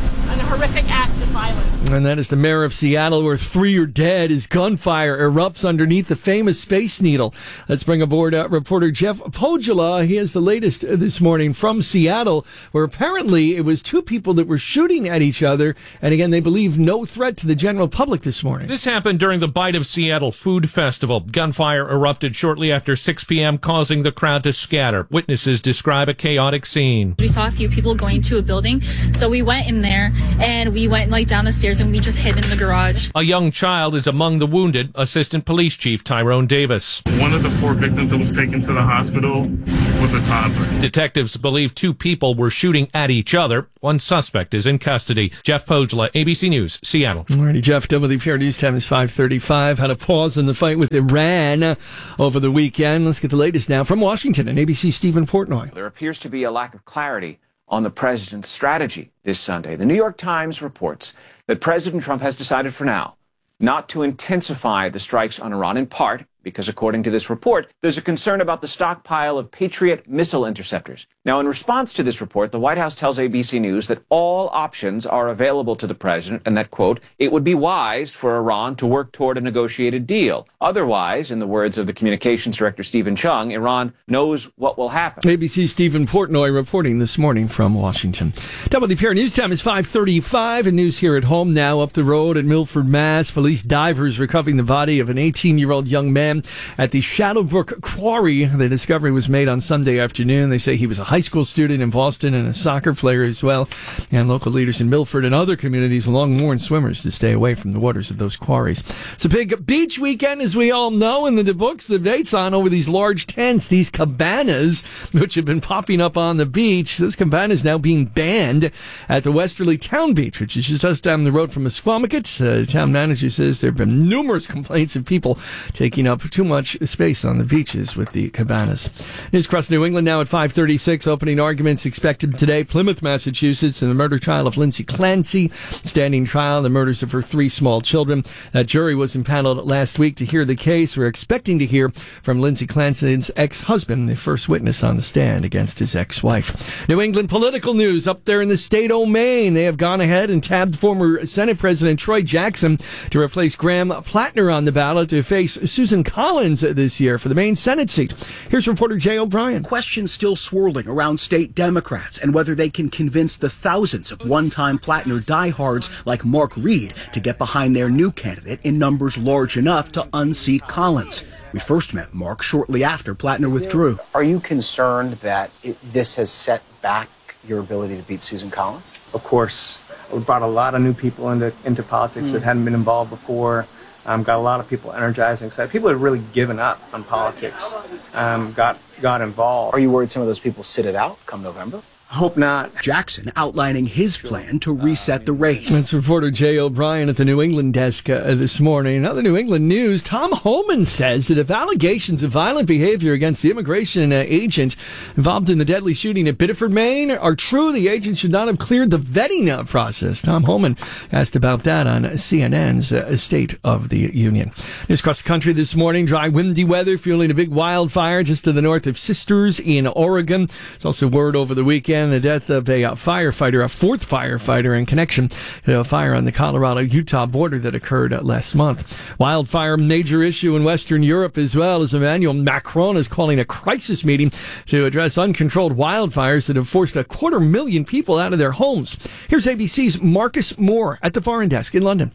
horrific act of violence. And that is the mayor of Seattle, where three are dead as gunfire erupts underneath the famous Space Needle. Let's bring aboard uh, reporter Jeff Pogula. He has the latest this morning from Seattle, where apparently it was two people that were shooting at each other. And again, they believe no threat to the general public this morning. This happened during the Bite of Seattle Food Festival. Gunfire erupted shortly after six p.m., causing the crowd to scatter. Witnesses describe a chaotic scene. We saw a few people going to a building, so we went in there and we went like down the stairs and we just hid in the garage. A young child is among the wounded, Assistant Police Chief Tyrone Davis. One of the four victims that was taken to the hospital was a toddler. Detectives believe two people were shooting at each other. One suspect is in custody. Jeff Pogula, A B C News, Seattle. Alrighty, Jeff, W P R News time is five thirty-five. Had a pause in the fight with Iran over the weekend. Let's get the latest now from Washington and A B C's Stephen Portnoy. There appears to be a lack of clarity on the president's strategy this Sunday. The New York Times reports that President Trump has decided for now not to intensify the strikes on Iran, in part because, according to this report, there's a concern about the stockpile of Patriot missile interceptors. Now, in response to this report, the White House tells A B C News that all options are available to the president and that, quote, it would be wise for Iran to work toward a negotiated deal. Otherwise, in the words of the communications director, Stephen Chung, Iran knows what will happen. A B C's Stephen Portnoy reporting this morning from Washington. W P R News time is five thirty-five, and news here at home now. Up the road at Milford, Mass, police divers recovering the body of an eighteen-year-old young man at the Shadowbrook Quarry. The discovery was made on Sunday afternoon. They say he was a high school student in Boston and a soccer player as well. And local leaders in Milford and other communities long warned swimmers to stay away from the waters of those quarries. It's a big beach weekend, as we all know, and the books the dates on over these large tents, these cabanas, which have been popping up on the beach. Those cabanas now being banned at the Westerly Town Beach, which is just down the road from Esquamicut. Uh, the town manager says there have been numerous complaints of people taking up too much space on the beaches with the cabanas. News across New England now at five thirty-six. Opening arguments expected today. Plymouth, Massachusetts, in the murder trial of Lindsay Clancy. Standing trial, the murders of her three small children. That jury was impaneled last week to hear the case. We're expecting to hear from Lindsay Clancy's ex-husband, the first witness on the stand against his ex-wife. New England political news up there in the state of Maine. They have gone ahead and tabbed former Senate President Troy Jackson to replace Graham Plattner on the ballot to face Susan Collins this year for the Maine Senate seat. Here's reporter Jay O'Brien. Questions still swirling around state Democrats and whether they can convince the thousands of one-time Plattner diehards like Mark Reed to get behind their new candidate in numbers large enough to unseat Collins. We first met Mark shortly after Plattner withdrew. Are you concerned that it, this has set back your ability to beat Susan Collins? Of course. We brought a lot of new people into, into politics mm. that hadn't been involved before. Um, got a lot of people energized and excited. People had really given up on politics, um, got got involved. Are you worried some of those people sit it out come November? Hope not. Jackson outlining his plan to reset the race. That's reporter Jay O'Brien at the New England desk uh, this morning. Other New England news, Tom Homan says that if allegations of violent behavior against the immigration uh, agent involved in the deadly shooting at Biddeford, Maine are true, the agent should not have cleared the vetting uh, process. Tom Homan asked about that on C N N's uh, State of the Union. News across the country this morning, dry, windy weather, fueling a big wildfire just to the north of Sisters in Oregon. There's also word over the weekend the death of a firefighter, a fourth firefighter in connection to a fire on the Colorado-Utah border that occurred last month. Wildfire, major issue in Western Europe as well, as Emmanuel Macron is calling a crisis meeting to address uncontrolled wildfires that have forced a quarter million people out of their homes. Here's A B C's Marcus Moore at the Foreign Desk in London.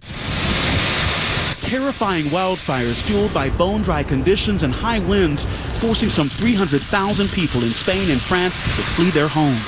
Terrifying wildfires fueled by bone-dry conditions and high winds, forcing some three hundred thousand people in Spain and France to flee their homes.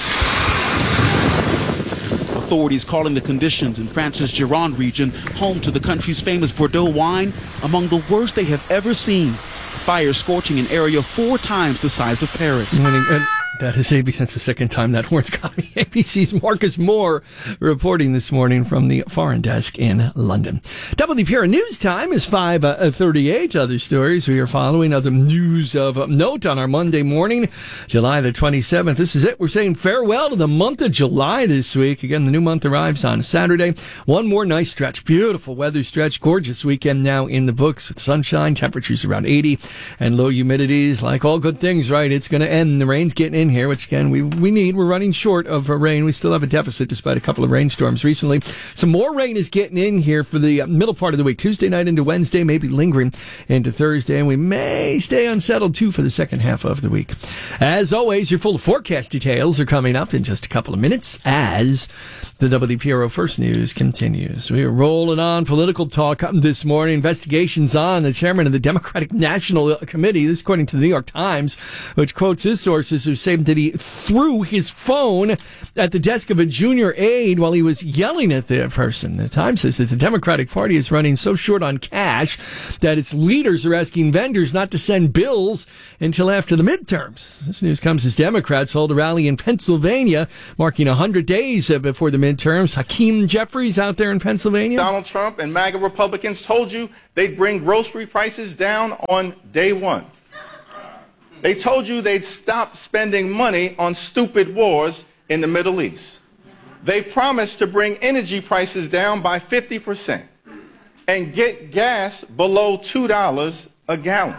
Authorities calling the conditions in France's Gironde region, home to the country's famous Bordeaux wine, among the worst they have ever seen. Fire scorching an area four times the size of Paris. And, and that is A B C. That's the second time that word's got me. A B C's Marcus Moore reporting this morning from the Foreign Desk in London. W P R News time is five thirty-eight. Other stories we are following. Other news of note on our Monday morning, July the twenty-seventh. This is it. We're saying farewell to the month of July this week. Again, the new month arrives on Saturday. One more nice stretch. Beautiful weather stretch. Gorgeous weekend now in the books with sunshine. Temperatures around eighty and low humidities. Like all good things, right? It's going to end. The rain's getting in in here, which again we we need. We're running short of uh, rain. We still have a deficit despite a couple of rainstorms recently. Some more rain is getting in here for the uh, middle part of the week, Tuesday night into Wednesday, maybe lingering into Thursday, and we may stay unsettled too for the second half of the week. As always, your full forecast details are coming up in just a couple of minutes as the W P R O First News continues. We are rolling on political talk this morning. Investigations on the chairman of the Democratic National Committee, this according to the New York Times, which quotes his sources who say that he threw his phone at the desk of a junior aide while he was yelling at the person. The Times says that the Democratic Party is running so short on cash that its leaders are asking vendors not to send bills until after the midterms. This news comes as Democrats hold a rally in Pennsylvania, marking one hundred days before the midterms. Hakeem Jeffries out there in Pennsylvania. Donald Trump and MAGA Republicans told you they'd bring grocery prices down on day one. They told you they'd stop spending money on stupid wars in the Middle East. They promised to bring energy prices down by fifty percent and get gas below two dollars a gallon.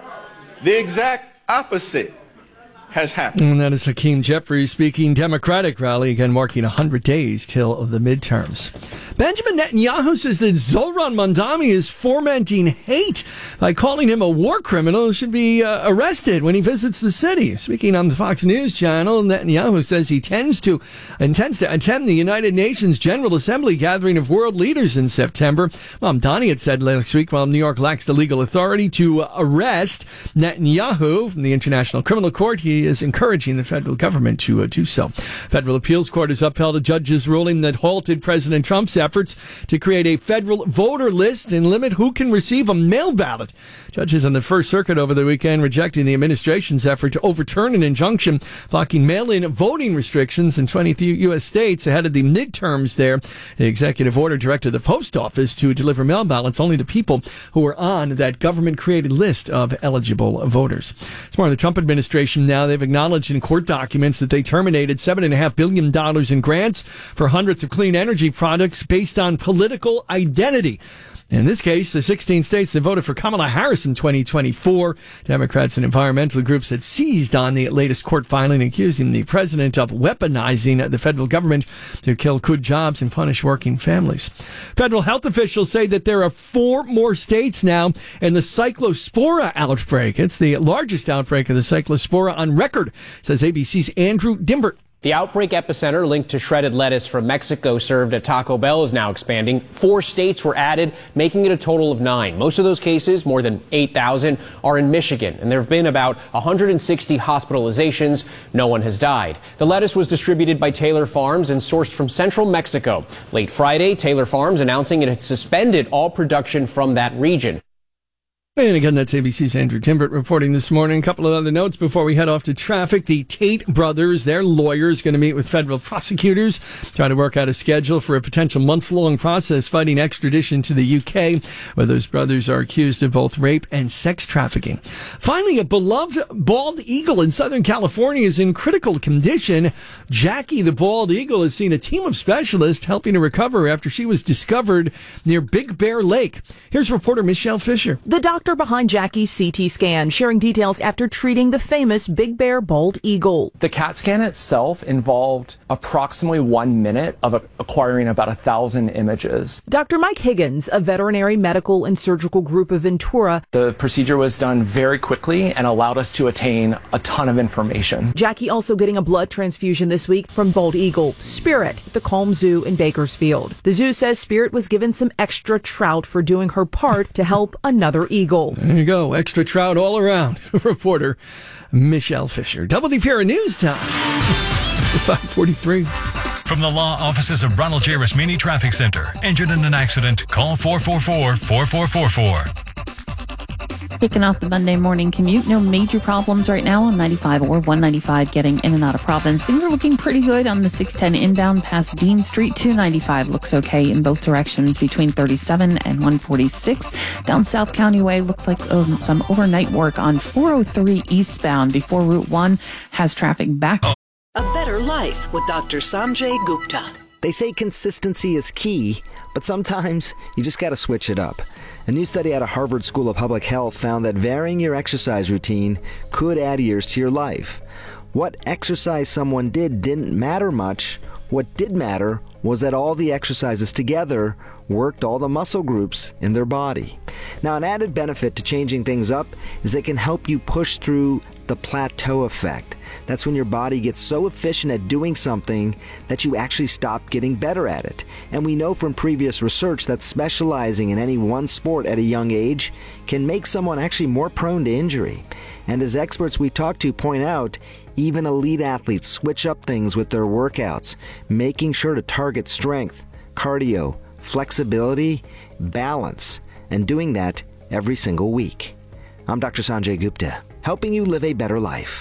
The exact opposite has happened. And that is Hakeem Jeffries speaking. Democratic rally, again marking one hundred days till the midterms. Benjamin Netanyahu says that Zohran Mamdani is fomenting hate by calling him a war criminal who should be uh, arrested when he visits the city. Speaking on the Fox News channel, Netanyahu says he tends to intends to attend the United Nations General Assembly gathering of world leaders in September. Mamdani had said last week, while New York lacks the legal authority to arrest Netanyahu from the International Criminal Court, he is encouraging the federal government to uh, do so. Federal Appeals Court has upheld a judge's ruling that halted President Trump's efforts to create a federal voter list and limit who can receive a mail ballot. Judges on the First Circuit over the weekend rejecting the administration's effort to overturn an injunction blocking mail-in voting restrictions in twenty U S states ahead of the midterms there. The executive order directed the post office to deliver mail ballots only to people who are on that government-created list of eligible voters. It's more of the Trump administration now. They've acknowledged in court documents that they terminated seven point five billion dollars in grants for hundreds of clean energy products based on political identity. In this case, the sixteen states that voted for Kamala Harris in twenty twenty-four, Democrats and environmental groups had seized on the latest court filing, accusing the president of weaponizing the federal government to kill good jobs and punish working families. Federal health officials say that there are four more states now in the cyclospora outbreak. It's the largest outbreak of the cyclospora on record, says A B C's Andrew Dimbert. The outbreak epicenter linked to shredded lettuce from Mexico served at Taco Bell is now expanding. Four states were added, making it a total of nine. Most of those cases, more than eight thousand, are in Michigan, and there have been about one hundred sixty hospitalizations. No one has died. The lettuce was distributed by Taylor Farms and sourced from central Mexico. Late Friday, Taylor Farms announcing it had suspended all production from that region. And again, that's A B C's Andrew Timbert reporting this morning. A couple of other notes before we head off to traffic. The Tate brothers, their lawyers, going to meet with federal prosecutors, try to work out a schedule for a potential months-long process fighting extradition to the U K, where those brothers are accused of both rape and sex trafficking. Finally, a beloved bald eagle in Southern California is in critical condition. Jackie the bald eagle has seen a team of specialists helping her recover after she was discovered near Big Bear Lake. Here's reporter Michelle Fisher. The doctor behind Jackie's C T scan, sharing details after treating the famous Big Bear bald eagle. The CAT scan itself involved approximately one minute of acquiring about a thousand images. Doctor Mike Higgins, a veterinary medical and surgical group of Ventura. The procedure was done very quickly and allowed us to attain a ton of information. Jackie also getting a blood transfusion this week from bald eagle Spirit, the Calm Zoo in Bakersfield. The zoo says Spirit was given some extra trout for doing her part to help another eagle. There you go. Extra trout all around. Reporter Michelle Fisher. W P R O News Time. five forty-three. From the law offices of Ronald J. Rasmini Traffic Center. Injured in an accident? Call four four four, four four four four. Kicking off the Monday morning commute, no major problems right now on ninety-five or one ninety-five getting in and out of Providence. Things are looking pretty good on the six ten inbound past Dean Street. two ninety-five looks okay in both directions between thirty-seven and one forty-six. Down South County Way, looks like um, some overnight work on four oh three eastbound before Route one has traffic back. A Better Life with Doctor Sanjay Gupta. They say consistency is key, but sometimes you just got to switch it up. A new study out of Harvard School of Public Health found that varying your exercise routine could add years to your life. What exercise someone did didn't matter much. What did matter was that all the exercises together worked all the muscle groups in their body. Now, an added benefit to changing things up is it can help you push through the plateau effect. That's when your body gets so efficient at doing something that you actually stop getting better at it. And we know from previous research that specializing in any one sport at a young age can make someone actually more prone to injury. And as experts we talk to point out, even elite athletes switch up things with their workouts, making sure to target strength, cardio, flexibility, balance, and doing that every single week. I'm Doctor Sanjay Gupta, helping you live a better life.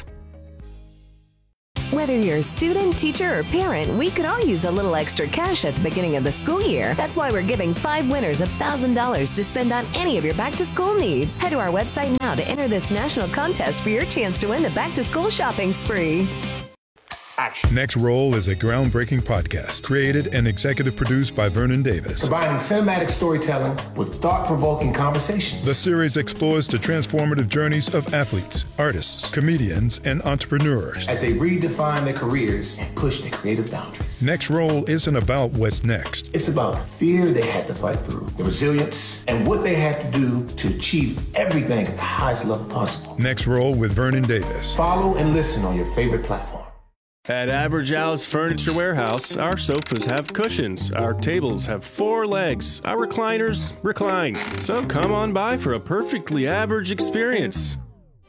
Whether you're a student, teacher, or parent, we could all use a little extra cash at the beginning of the school year. That's why we're giving five winners one thousand dollars to spend on any of your back-to-school needs. Head to our website now to enter this national contest for your chance to win the back-to-school shopping spree. Action. Next Roll is a groundbreaking podcast created and executive produced by Vernon Davis. Combining cinematic storytelling with thought-provoking conversations. The series explores the transformative journeys of athletes, artists, comedians, and entrepreneurs as they redefine their careers and push their creative boundaries. Next Roll isn't about what's next. It's about the fear they had to fight through, the resilience, and what they had to do to achieve everything at the highest level possible. Next Roll with Vernon Davis. Follow and listen on your favorite platform. At Average Al's Furniture Warehouse, our sofas have cushions, our tables have four legs, our recliners recline. So come on by for a perfectly average experience.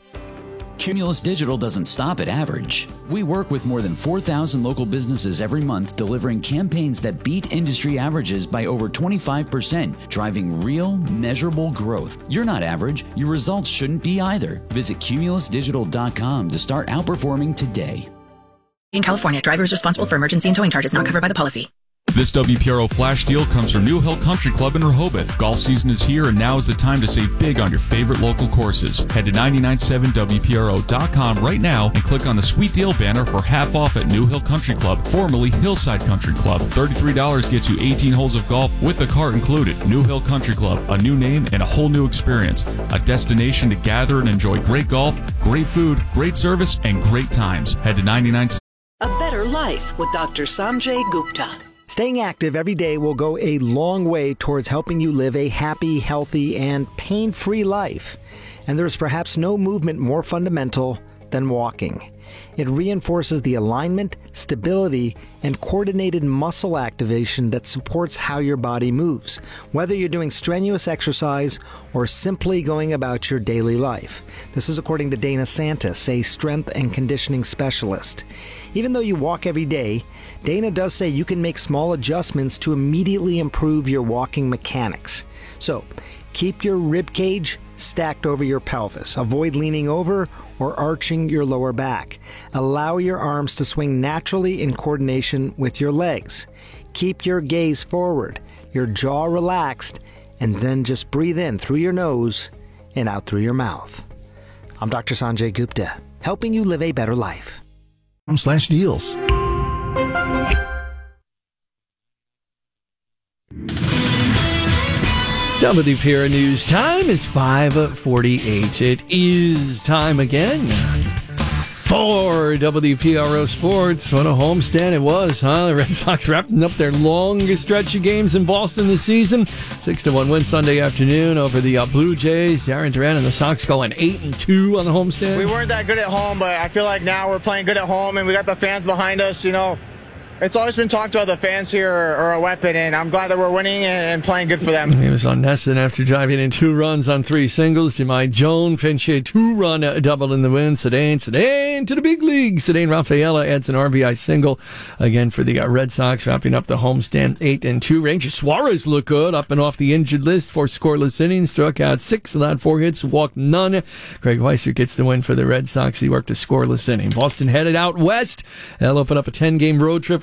Cumulus Digital doesn't stop at average. We work with more than four thousand local businesses every month, delivering campaigns that beat industry averages by over twenty-five percent, driving real, measurable growth. You're not average. Your results shouldn't be either. Visit cumulus digital dot com to start outperforming today. In California, drivers responsible for emergency and towing charges not covered by the policy. This W P R O flash deal comes from New Hill Country Club in Rehoboth. Golf season is here, and now is the time to save big on your favorite local courses. Head to nine nine seven W P R O dot com right now and click on the Sweet Deal banner for half off at New Hill Country Club, formerly Hillside Country Club. thirty-three dollars gets you eighteen holes of golf with the cart included. New Hill Country Club, a new name and a whole new experience. A destination to gather and enjoy great golf, great food, great service, and great times. Head to ninety-nine. A better life with Doctor Sanjay Gupta. Staying active every day will go a long way towards helping you live a happy, healthy, and pain-free life. And there's perhaps no movement more fundamental than walking. It reinforces the alignment, stability, and coordinated muscle activation that supports how your body moves, whether you're doing strenuous exercise or simply going about your daily life. This is according to Dana Santis, a strength and conditioning specialist. Even though you walk every day, Dana does say you can make small adjustments to immediately improve your walking mechanics. So, keep your rib cage stacked over your pelvis. Avoid leaning over or arching your lower back. Allow your arms to swing naturally in coordination with your legs. Keep your gaze forward, your jaw relaxed, and then just breathe in through your nose and out through your mouth. I'm Doctor Sanjay Gupta, helping you live a better life. Slash deals. W P R O News time is five forty-eight. It is time again for W P R O Sports. What a homestand it was, huh? The Red Sox wrapping up their longest stretch of games in Boston this season. six to one win Sunday afternoon over the uh, Blue Jays. Darren Duran and the Sox going eight and two on the homestand. We weren't that good at home, but I feel like now we're playing good at home, and we got the fans behind us, you know. It's always been talked about the fans here are, are a weapon, and I'm glad that we're winning and, and playing good for them. He was on Nesson after driving in two runs on three singles. Jemai Jones pinched a two-run double in the win. Sedane, Sedane to the big league. Sedane Rafaela adds an R B I single again for the uh, Red Sox, wrapping up the homestand eight and two. Ranger Suarez looked good, up and off the injured list for scoreless innings. Struck out six, allowed four hits, walked none. Craig Weissert gets the win for the Red Sox. He worked a scoreless inning. Boston headed out west. They'll open up a ten-game road trip with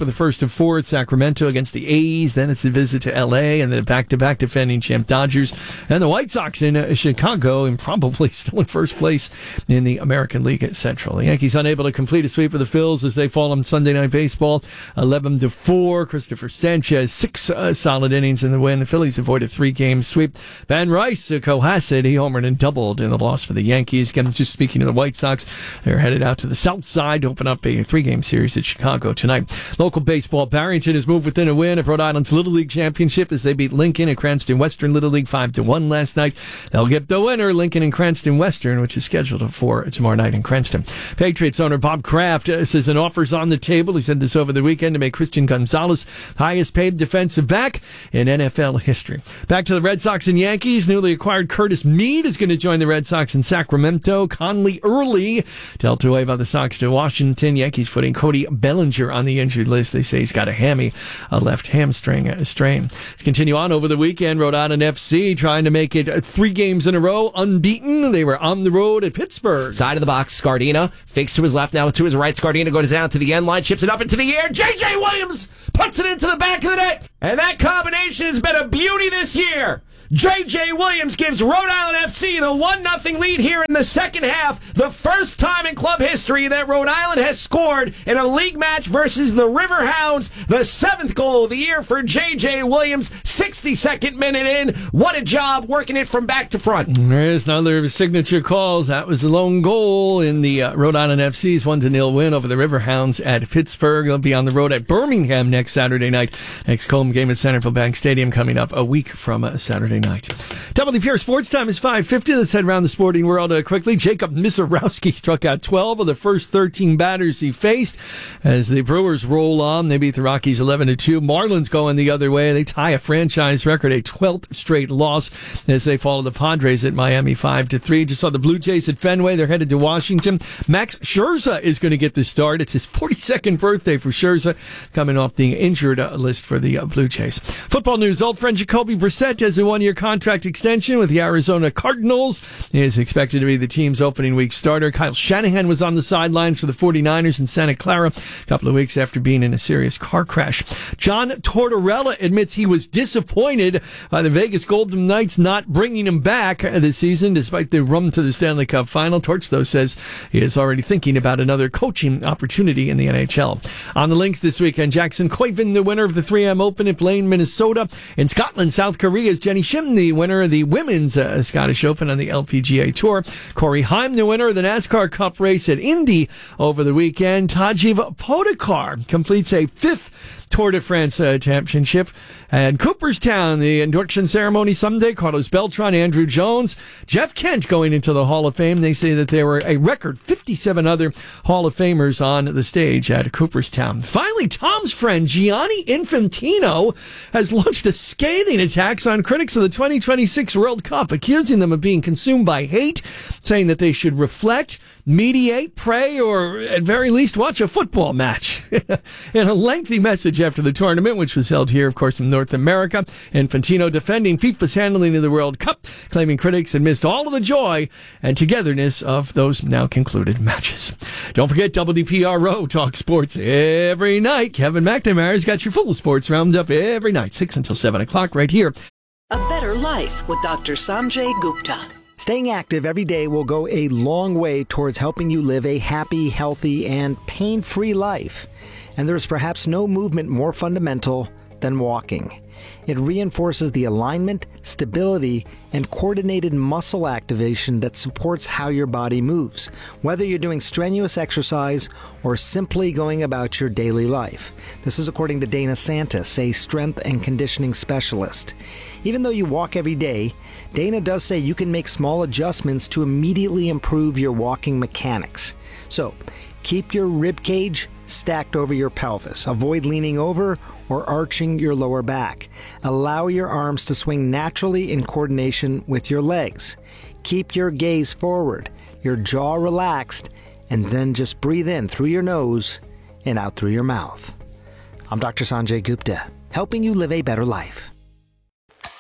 for the first of four at Sacramento against the A's. Then it's a visit to L A and then back-to-back defending champ Dodgers. And the White Sox in uh, Chicago, and probably still in first place in the American League Central. The Yankees unable to complete a sweep of the Phils as they fall on Sunday Night Baseball, eleven to four. Christopher Sanchez, six uh, solid innings in the win. The Phillies avoided three-game sweep. Ben Rice, uh, Cohasset, he homered and doubled in the loss for the Yankees. Again, just speaking of the White Sox, they're headed out to the south side to open up a three-game series at Chicago tonight. Local baseball, Barrington has moved within a win of Rhode Island's Little League Championship as they beat Lincoln at Cranston Western Little League five to one last night. They'll get the winner, Lincoln and Cranston Western, which is scheduled for tomorrow night in Cranston. Patriots owner Bob Kraft uh, says an offer's on the table. He said this over the weekend to make Christian Gonzalez highest paid defensive back in N F L history. Back to the Red Sox and Yankees. Newly acquired Curtis Mead is going to join the Red Sox in Sacramento. Conley Early dealt away by the Sox to Washington. Yankees putting Cody Bellinger on the injured list. They say he's got a hammy, a left hamstring uh, strain. Let's continue on over the weekend. Rhode Island F C trying to make it three games in a row unbeaten. They were on the road at Pittsburgh. Side of the box, Scardina fakes to his left, now to his right. Scardina goes down to the end line, chips it up into the air. J J Williams puts it into the back of the net. And that combination has been a beauty this year. J J Williams gives Rhode Island F C the one nothing lead here in the second half. The first time in club history that Rhode Island has scored in a league match versus the Riverhounds. The seventh goal of the year for J J Williams. sixty-second minute in. What a job working it from back to front. There's another of his signature calls. That was the lone goal in the uh, Rhode Island F C's one to nil win over the Riverhounds at Pittsburgh. They'll be on the road at Birmingham next Saturday night. Next home game at Centerville Bank Stadium coming up a week from uh, Saturday night. W P R Sports Time is five fifty. Let's head around the sporting world uh, quickly. Jacob Misarowski struck out twelve of the first thirteen batters he faced. As the Brewers roll on, they beat the Rockies eleven to two. Marlins going the other way. They tie a franchise record, a twelfth straight loss as they follow the Padres at Miami five to three. Just saw the Blue Jays at Fenway. They're headed to Washington. Max Scherzer is going to get the start. It's his forty-second birthday for Scherzer, coming off the injured uh, list for the uh, Blue Jays. Football news. Old friend Jacoby Brissett has a one-year contract extension with the Arizona Cardinals. He is expected to be the team's opening week starter. Kyle Shanahan was on the sidelines for the forty-niners in Santa Clara a couple of weeks after being in a serious car crash. John Tortorella admits he was disappointed by the Vegas Golden Knights not bringing him back this season despite the run to the Stanley Cup final. Torch, though, says he is already thinking about another coaching opportunity in the N H L. On the links this weekend, Jackson Koivin, the winner of the three M Open at Blaine, Minnesota. In Scotland, South Korea's Jenny Shim, the winner of the Women's uh, Scottish Open on the L P G A Tour. Corey Heim, the winner of the NASCAR Cup race at Indy over the weekend. Tadej Pogačar completes a fifth Tour de France uh, championship. And Cooperstown, the induction ceremony Sunday, Carlos Beltran, Andrew Jones, Jeff Kent going into the Hall of Fame. They say that there were a record fifty-seven other Hall of Famers on the stage at Cooperstown. Finally, Tom's friend Gianni Infantino has launched a scathing attacks on critics of the twenty twenty-six World Cup, accusing them of being consumed by hate, saying that they should reflect, mediate, pray, or at very least watch a football match. In a lengthy message after the tournament, which was held here, of course, in North America, Infantino defending FIFA's handling of the World Cup, claiming critics had missed all of the joy and togetherness of those now concluded matches. Don't forget, W P R O talk sports every night. Kevin McNamara's got your full sports roundup every night, six until seven o'clock, right here. A better life with Doctor Sanjay Gupta. Staying active every day will go a long way towards helping you live a happy, healthy, and pain-free life. And there's perhaps no movement more fundamental than walking. It reinforces the alignment, stability, and coordinated muscle activation that supports how your body moves, whether you're doing strenuous exercise or simply going about your daily life. This is according to Dana Santis, a strength and conditioning specialist. Even though you walk every day, Dana does say you can make small adjustments to immediately improve your walking mechanics. So, keep your rib cage stacked over your pelvis. Avoid leaning over or arching your lower back. Allow your arms to swing naturally in coordination with your legs. Keep your gaze forward, your jaw relaxed, and then just breathe in through your nose and out through your mouth. I'm Doctor Sanjay Gupta, helping you live a better life.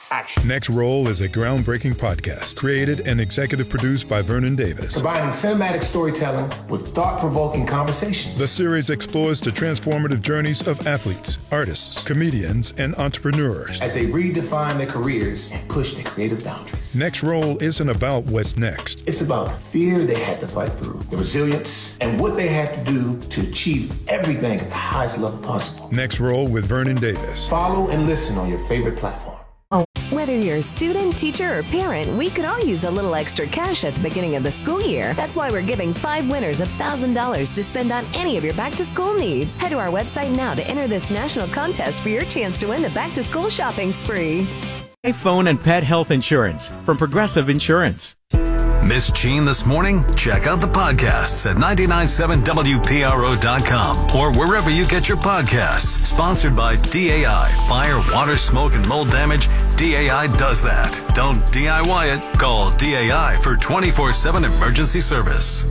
action. Next Roll is a groundbreaking podcast created and executive produced by Vernon Davis. Combining cinematic storytelling with thought-provoking conversations. The series explores the transformative journeys of athletes, artists, comedians, and entrepreneurs as they redefine their careers and push their creative boundaries. Next Roll isn't about what's next. It's about the fear they had to fight through, the resilience, and what they had to do to achieve everything at the highest level possible. Next Roll with Vernon Davis. Follow and listen on your favorite platform. Whether you're a student, teacher, or parent, we could all use a little extra cash at the beginning of the school year. That's why we're giving five winners one thousand dollars to spend on any of your back-to-school needs. Head to our website now to enter this national contest for your chance to win the back-to-school shopping spree. iPhone and pet health insurance from Progressive Insurance. Miss Jean this morning? Check out the podcasts at nine nine seven W P R O dot com or wherever you get your podcasts. Sponsored by D A I. Fire, water, smoke, and mold damage. D A I does that. Don't D I Y it. Call D A I for twenty-four seven emergency service.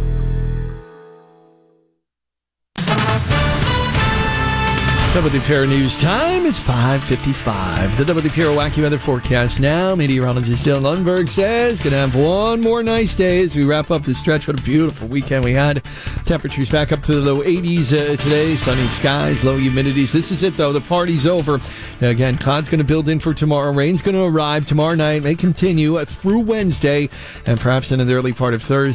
W P R News time is five fifty-five. The W P R Wacky Weather Forecast now. Meteorologist Dylan Lundberg says going to have one more nice day as we wrap up the stretch. What a beautiful weekend we had. Temperatures back up to the low eighties uh, today. Sunny skies, low humidities. This is it, though. The party's over. Now, again, cloud's going to build in for tomorrow. Rain's going to arrive tomorrow night. May continue uh, through Wednesday and perhaps into the early part of Thursday.